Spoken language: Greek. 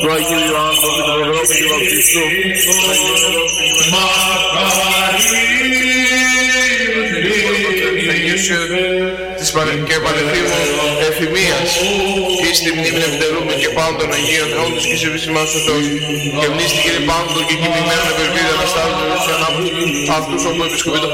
του Αγίου Ιωάννου του Μητροδρόμου και Βαπτιστού, της και Πανεφήμου Εφημίας, εις τη μνήμη ευτερούμε και πάνω των Αγίων όντως και σε βυσιμάς σωτός, και μνήστη Κύριε πάνω των και κοιμημένων επερβίδων αστάδων των Ιωσιανάπους, αυτούς όπου επισκοπεί το